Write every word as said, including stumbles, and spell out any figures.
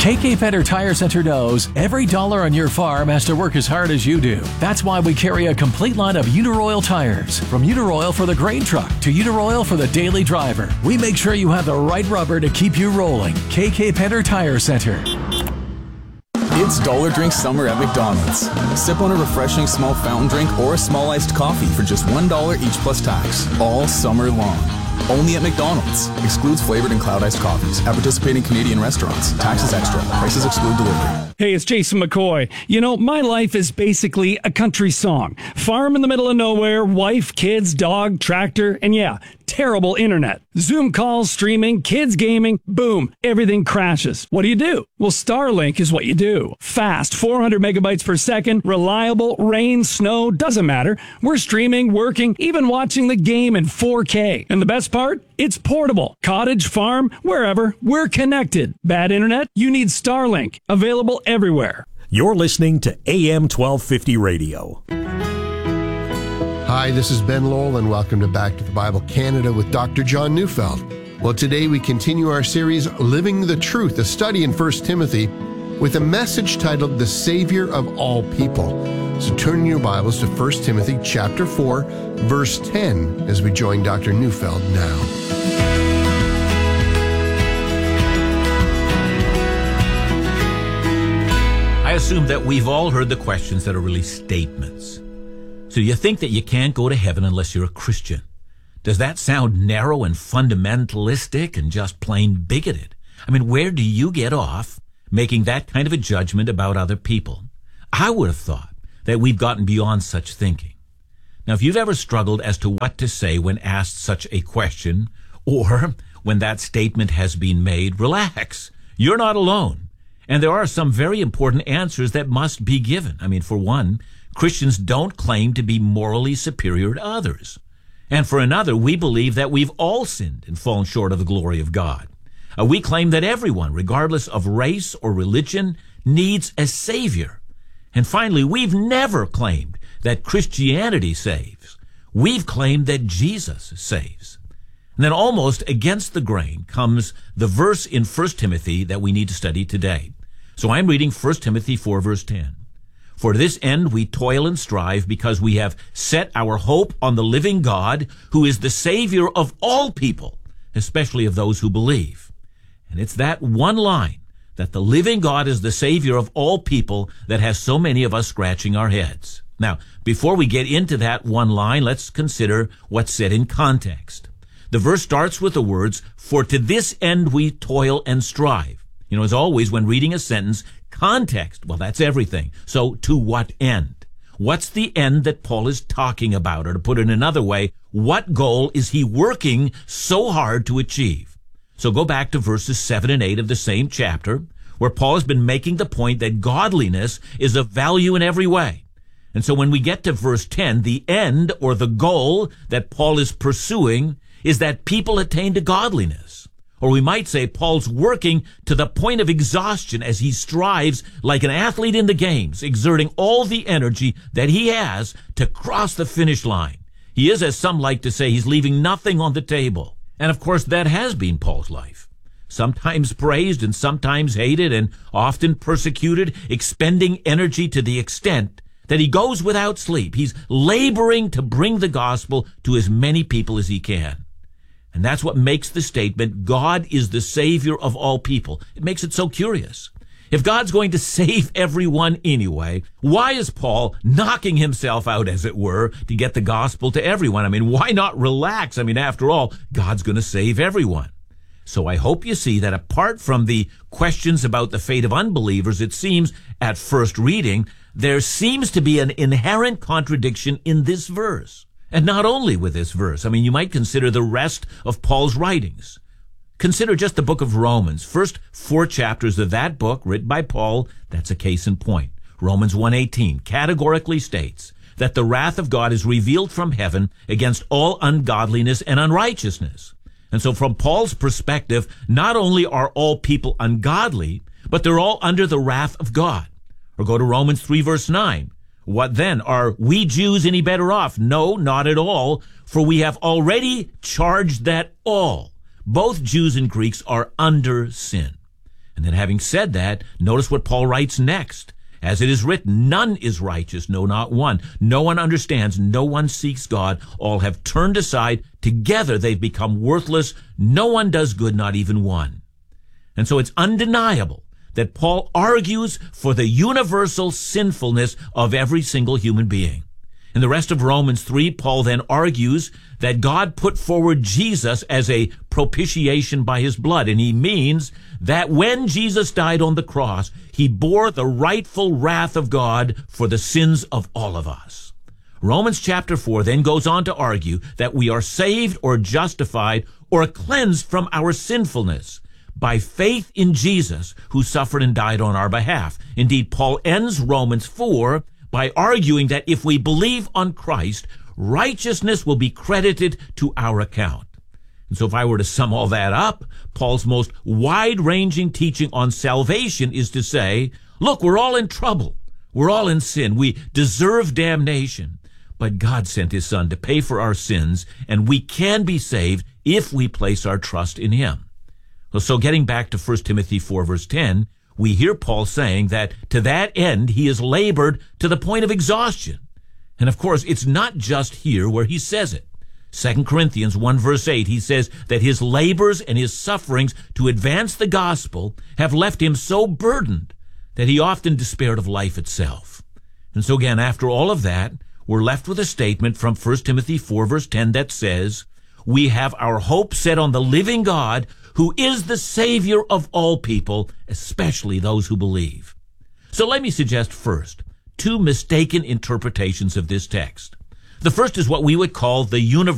K K Feder Tire Center knows every dollar on your farm has to work as hard as you do. That's why we carry a complete line of Uniroyal tires. From Uniroyal for the grain truck to Uniroyal for the daily driver. We make sure you have the right rubber to keep you rolling. K K Feder Tire Center. It's Dollar Drink Summer at McDonald's. Sip on a refreshing small fountain drink or a small iced coffee for just one dollar each plus tax, all summer long. Only at McDonald's. Excludes flavored and cloud iced coffees at participating Canadian restaurants. Taxes extra. Prices exclude delivery. Hey, it's Jason McCoy. You know, my life is basically a country song. Farm in the middle of nowhere, wife, kids, dog, tractor, and yeah, terrible internet. Zoom calls, streaming, kids gaming, boom, everything crashes. What do you do? Well, Starlink is what you do. Fast, four hundred megabytes per second, reliable, rain, snow, doesn't matter. We're streaming, working, even watching the game in four K. And the best part? It's portable. Cottage, farm, wherever, we're connected. Bad internet? You need Starlink. Available everywhere. You're listening to A M twelve fifty Radio. Hi, this is Ben Lowell, and welcome to Back to the Bible Canada with Doctor John Neufeld. Well, today we continue our series, Living the Truth, a study in First Timothy, with a message titled, The Savior of All People. So turn your Bibles to First Timothy chapter four, verse ten, as we join Doctor Neufeld now. I assume that we've all heard the questions that are really statements. So you think that you can't go to heaven unless you're a Christian? Does that sound narrow and fundamentalistic and just plain bigoted? I mean, where do you get off making that kind of a judgment about other people? I would have thought that we've gotten beyond such thinking. Now, if you've ever struggled as to what to say when asked such a question, or when that statement has been made, relax. You're not alone. And there are some very important answers that must be given. I mean, for one, Christians don't claim to be morally superior to others. And for another, we believe that we've all sinned and fallen short of the glory of God. Uh, we claim that everyone, regardless of race or religion, needs a Savior. And finally, we've never claimed that Christianity saves. We've claimed that Jesus saves. And then almost against the grain comes the verse in First Timothy that we need to study today. So I'm reading First Timothy four, verse ten. For to this end we toil and strive, because we have set our hope on the living God, who is the Savior of all people, especially of those who believe. And it's that one line, that the living God is the Savior of all people, that has so many of us scratching our heads. Now, before we get into that one line, let's consider what's said in context. The verse starts with the words, for to this end we toil and strive. You know, as always, when reading a sentence, context, well, that's everything. So, to what end? What's the end that Paul is talking about? Or to put it another way, what goal is he working so hard to achieve? So go back to verses seven and eight of the same chapter, where Paul has been making the point that godliness is of value in every way. And so when we get to verse ten, the end or the goal that Paul is pursuing is that people attain to godliness. Or we might say Paul's working to the point of exhaustion as he strives like an athlete in the games, exerting all the energy that he has to cross the finish line. He is, as some like to say, he's leaving nothing on the table. And of course, that has been Paul's life. Sometimes praised and sometimes hated and often persecuted, expending energy to the extent that he goes without sleep. He's laboring to bring the gospel to as many people as he can. And that's what makes the statement, God is the Savior of all people. It makes it so curious. If God's going to save everyone anyway, why is Paul knocking himself out, as it were, to get the gospel to everyone? I mean, why not relax? I mean, after all, God's going to save everyone. So I hope you see that apart from the questions about the fate of unbelievers, it seems at first reading, there seems to be an inherent contradiction in this verse. And not only with this verse. I mean, you might consider the rest of Paul's writings. Consider just the book of Romans. First four chapters of that book, written by Paul, that's a case in point. Romans one eighteen categorically states that the wrath of God is revealed from heaven against all ungodliness and unrighteousness. And so from Paul's perspective, not only are all people ungodly, but they're all under the wrath of God. Or go to Romans three, verse nine. What then? Are we Jews any better off? No, not at all, for we have already charged that all, both Jews and Greeks, are under sin. And then having said that, notice what Paul writes next. As it is written, none is righteous, no, not one. No one understands, no one seeks God. All have turned aside. Together they've become worthless. No one does good, not even one. And so it's undeniable that Paul argues for the universal sinfulness of every single human being. In the rest of Romans three, Paul then argues that God put forward Jesus as a propitiation by his blood, and he means that when Jesus died on the cross, he bore the rightful wrath of God for the sins of all of us. Romans chapter four then goes on to argue that we are saved or justified or cleansed from our sinfulness by faith in Jesus, who suffered and died on our behalf. Indeed, Paul ends Romans four by arguing that if we believe on Christ, righteousness will be credited to our account. And so if I were to sum all that up, Paul's most wide-ranging teaching on salvation is to say, look, we're all in trouble. We're all in sin. We deserve damnation. But God sent his Son to pay for our sins, and we can be saved if we place our trust in him. So getting back to First Timothy four, verse ten, we hear Paul saying that to that end he has labored to the point of exhaustion. And of course, it's not just here where he says it. Second Corinthians one, verse eight, he says that his labors and his sufferings to advance the gospel have left him so burdened that he often despaired of life itself. And so again, after all of that, we're left with a statement from First Timothy four, verse ten that says, we have our hope set on the living God, who is the Savior of all people, especially those who believe. So let me suggest first two mistaken interpretations of this text. The first is what we would call the universal